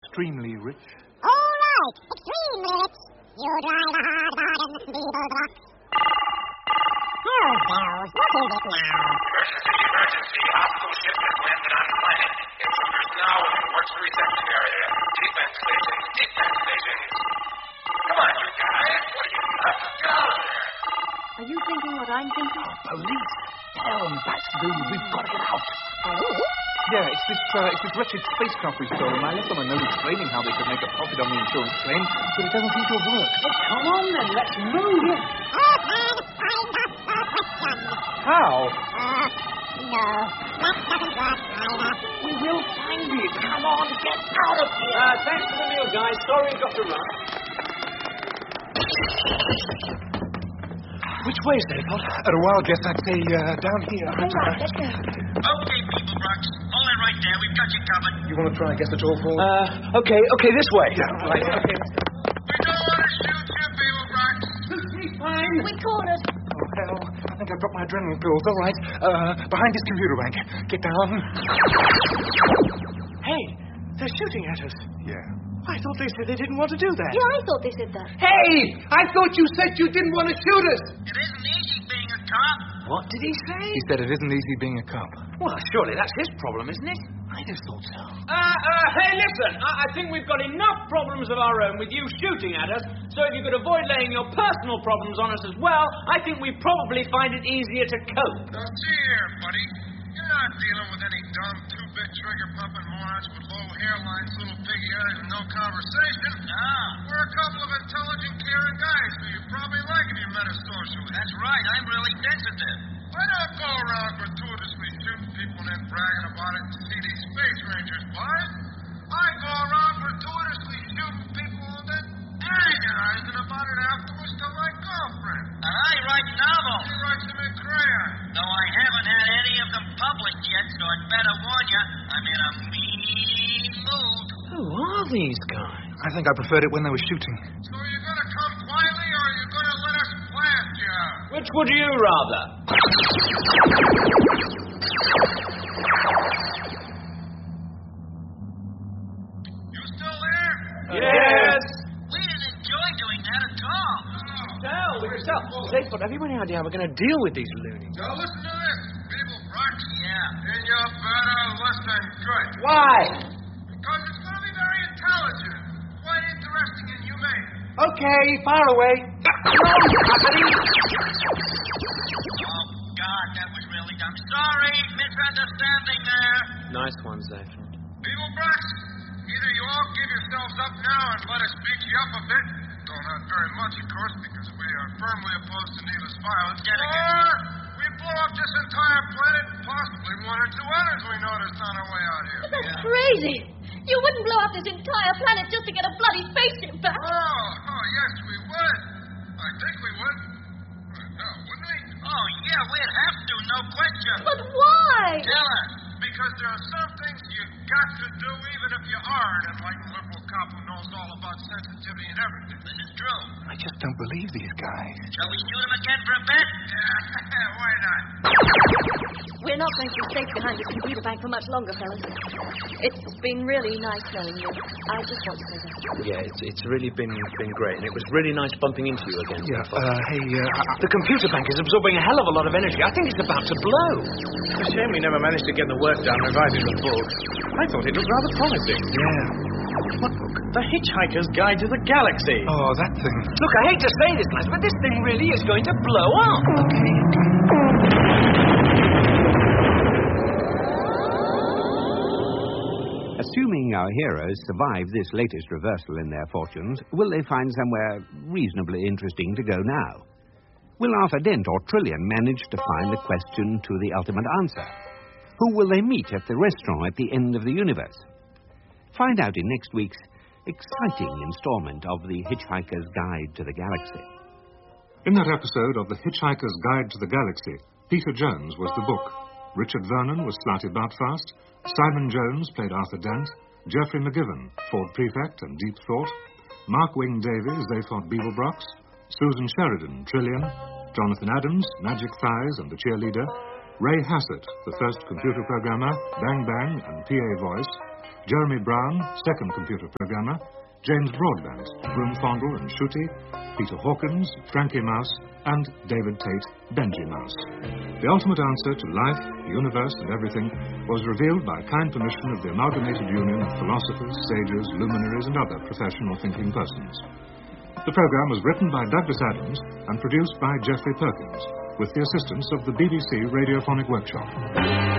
extremely rich. All right, extremely rich. You drive a hard bargain, Beeblebrox. Oh, bells, what is it now? Emergency. Hostile ship has landed on planet. Intruders now within works reception area. Defense stations. Come on, you guys. What are you nuts? Get out of there. Are you thinking what I'm thinking? Police! Tell them, Baxter, we've got to get out. Police? Yeah, it's this wretched spacecraft we stole, and I left them a note explaining how they could make a profit on the insurance claim, but it doesn't seem to have worked. Well, come on then, let's move it. How? No, that doesn't work either. We will find it. Come on, get out of here. Thanks for the meal, guys. Sorry you've got to run. Which way is that, Pod? At a wild guess, I'd say down here. All right, let's go. Okay, Beeblebrox. Hold it right there. We've got you covered. You want to try and guess at all, Paul? Okay, this way. Yeah, right. Okay. We don't want to shoot you, Beeblebrox. He's fine. We're cornered. Oh, hell. I think I've dropped my adrenaline pills. All right. Behind this computer bank. Get down. Hey, they're shooting at us. Yeah. I thought they said they didn't want to do that. Yeah, I thought they said that. Hey, I thought you said you didn't want to shoot us. It isn't easy being a cop. What did he say? He said it isn't easy being a cop. Well, surely that's his problem, isn't it? I just thought so. Hey, listen, I think we've got enough problems of our own with you shooting at us, so if you could avoid laying your personal problems on us as well, I think we'd probably find it easier to cope. Now, see here, buddy. You're not dealing with any dumb, two-bit trigger-pumping morons with low hairlines, little piggy eyes, and no conversation. No. We're a couple of intelligent, caring guys who you'd probably like if you met us socially. That's right. I'm really sensitive. I don't go around gratuitously shooting people and then bragging about it to see these space rangers, boys. I go around gratuitously shooting people and then agonizing about it afterwards to my girlfriend. And I write novels. She writes them in crayon. Though I haven't had any of them published yet, so I'd better warn you, I'm in a mean mood. Who are these guys? I think I preferred it when they were shooting. So you're going to come quietly, or are you going to let us blast you out? Which would you rather? You still there? Yes. We didn't enjoy doing that at all. Say, but have you any idea how we're going to deal with these loonies? Now listen to this, Beeblebrox. Yeah. And you better listen good. Why? Because it's going to be very intelligent, quite interesting and humane. Okay, far away. Oh, God, that was really dumb. Sorry, misunderstanding there. Nice one, Zephyr. Beeblebrox, either you all give yourselves up now and let us beat you up a bit, though not very much, of course, because we are firmly opposed to needless violence, or we blow up this entire planet and possibly one or two others we noticed on our way out here. That's crazy. You wouldn't blow up this entire planet just to get a bloody spaceship back. Oh, yes, we would. I think we would. No, wouldn't we? Oh, yeah, we'd have to, no question. But why? Tell us. Because there are some things you've got to do even if you are an enlightened liberal cop who knows all about sensitivity and everything. This is true. I just don't believe these guys. Shall we shoot him again for a bet? Why not? We're not going to be safe behind this computer bank for much longer, fellas. It's been really nice knowing you. I just want to say that. Yeah, it's really been great, and it was really nice bumping into you again. Yeah, The computer bank is absorbing a hell of a lot of energy. I think it's about to blow. It's a shame we never managed to get the work done revising the book. I thought it looked rather promising. Yeah. What book? The Hitchhiker's Guide to the Galaxy. Oh, that thing. Look, I hate to say this, lads, but this thing really is going to blow up. Assuming our heroes survive this latest reversal in their fortunes, will they find somewhere reasonably interesting to go now? Will Arthur Dent or Trillian manage to find the question to the ultimate answer? Who will they meet at the restaurant at the end of the universe? Find out in next week's exciting installment of The Hitchhiker's Guide to the Galaxy. In that episode of The Hitchhiker's Guide to the Galaxy, Peter Jones was the book. Richard Vernon was Slatty Boutfast. Simon Jones played Arthur Dent. Geoffrey McGiven, Ford Prefect and Deep Thought. Mark Wing Davies, Zaphod Beeblebrox. Susan Sheridan, Trillian. Jonathan Adams, Magic Thighs and the Cheerleader. Ray Hassett, the first computer programmer, Bang Bang and PA Voice. Jeremy Brown, second computer programmer, James Broadbent, Broom Fondle and Shooty, Peter Hawkins, Frankie Mouse, and David Tate, Benji Mouse. The ultimate answer to life, the universe, and everything was revealed by kind permission of the Amalgamated Union of Philosophers, Sages, Luminaries, and other professional thinking persons. The program was written by Douglas Adams and produced by Geoffrey Perkins, with the assistance of the BBC Radiophonic Workshop.